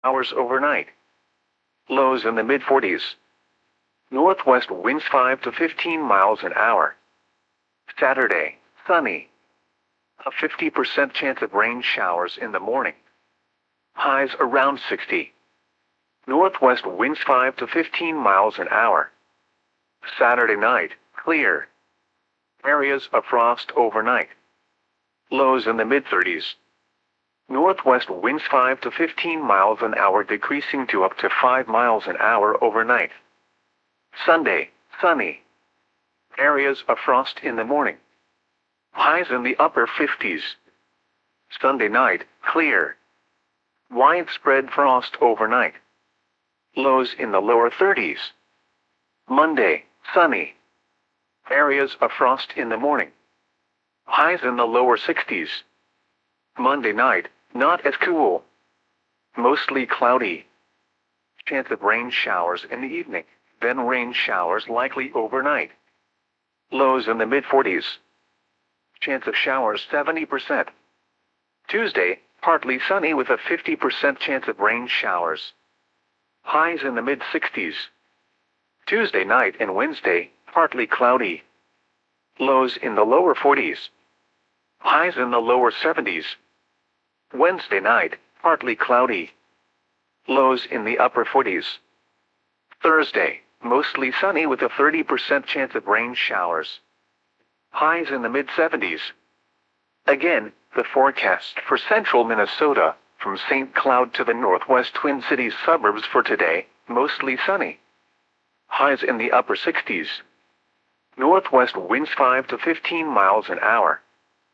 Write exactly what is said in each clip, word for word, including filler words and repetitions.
Hours overnight. Lows in the mid forties. Northwest winds five to fifteen miles an hour. Saturday, sunny. A fifty percent chance of rain showers in the morning. Highs around sixty. Northwest winds five to fifteen miles an hour. Saturday night, clear. Areas of frost overnight. Lows in the mid thirties. Northwest winds five to fifteen miles an hour, decreasing to up to five miles an hour overnight. Sunday, sunny. Areas of frost in the morning. Highs in the upper fifties. Sunday night, clear. Widespread frost overnight. Lows in the lower thirties. Monday, sunny. Areas of frost in the morning. Highs in the lower sixties. Monday night, not as cool. Mostly cloudy. Chance of rain showers in the evening, then rain showers likely overnight. Lows in the mid forties. Chance of showers seventy percent. Tuesday, partly sunny with a fifty percent chance of rain showers. Highs in the mid sixties. Tuesday night and Wednesday, partly cloudy. Lows in the lower forties. Highs in the lower seventies. Wednesday night, partly cloudy. Lows in the upper forties. Thursday, mostly sunny with a thirty percent chance of rain showers. Highs in the mid seventies. Again, the forecast for central Minnesota, from Saint Cloud to the northwest Twin Cities suburbs for today, mostly sunny. Highs in the upper sixties. Northwest winds five to fifteen miles an hour.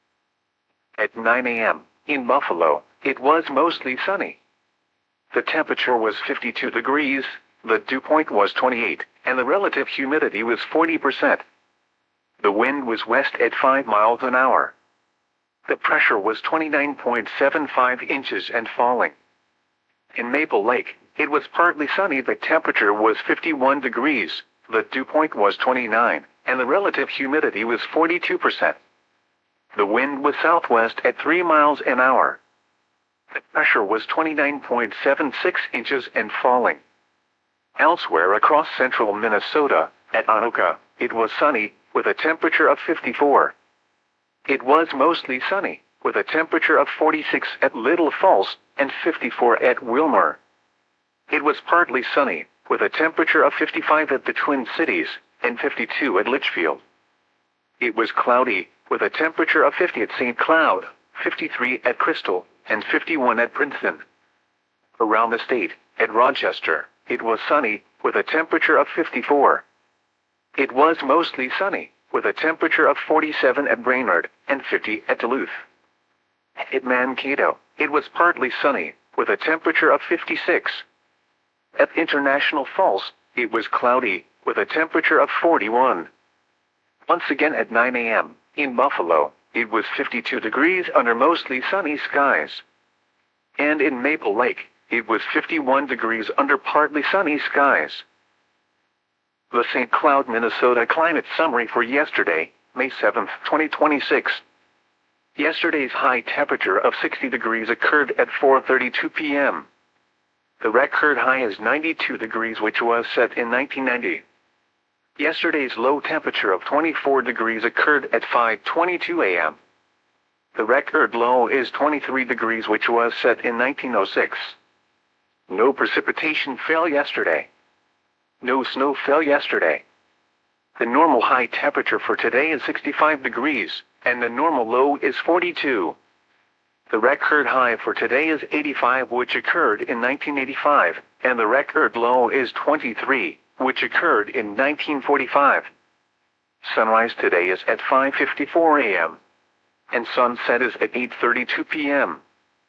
At nine a m, in Buffalo, it was mostly sunny. The temperature was fifty-two degrees, the dew point was twenty-eight, and the relative humidity was forty percent. The wind was west at five miles an hour. The pressure was twenty-nine point seven five inches and falling. In Maple Lake, it was partly sunny. The temperature was fifty-one degrees, the dew point was twenty-nine, and the relative humidity was forty-two percent. The wind was southwest at three miles an hour. The pressure was twenty-nine point seven six inches and falling. Elsewhere across central Minnesota, at Anoka, it was sunny, with a temperature of fifty-four. It was mostly sunny, with a temperature of forty-six at Little Falls, and fifty-four at Wilmer. It was partly sunny, with a temperature of fifty-five at the Twin Cities, and fifty-two at Litchfield. It was cloudy, with a temperature of fifty at Saint Cloud, fifty-three at Crystal, and fifty-one at Princeton. Around the state, at Rochester, it was sunny, with a temperature of fifty-four. It was mostly sunny, with a temperature of forty-seven at Brainerd, and fifty at Duluth. At Mankato, it was partly sunny, with a temperature of fifty-six. At International Falls, it was cloudy, with a temperature of forty-one. Once again at nine a m, in Buffalo, it was fifty-two degrees under mostly sunny skies. And in Maple Lake, it was fifty-one degrees under partly sunny skies. The Saint Cloud, Minnesota climate summary for yesterday, May seventh, twenty twenty-six. Yesterday's high temperature of sixty degrees occurred at four thirty-two p m The record high is ninety-two degrees, which was set in nineteen ninety. Yesterday's low temperature of twenty-four degrees occurred at five twenty-two a m The record low is twenty-three degrees, which was set in nineteen oh six. No precipitation fell yesterday. No snow fell yesterday. The normal high temperature for today is sixty-five degrees, and the normal low is forty-two. The record high for today is eighty-five, which occurred in nineteen eighty-five, and the record low is twenty-three, which occurred in nineteen forty-five. Sunrise today is at five fifty-four a m, and sunset is at eight thirty-two p m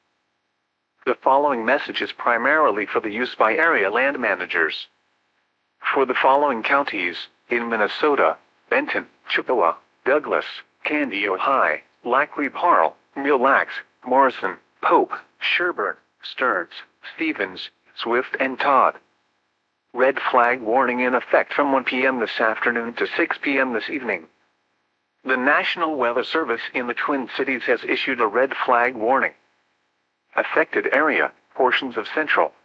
The following message is primarily for the use by area land managers. For the following counties, in Minnesota: Benton, Chippewa, Douglas, Candy, Ojai, Laclede, Parle, Mille Lacs, Morrison, Pope, Sherburne, Stearns, Stevens, Swift, and Todd. Red flag warning in effect from one p m this afternoon to six p m this evening. The National Weather Service in the Twin Cities has issued a red flag warning. Affected area: portions of central,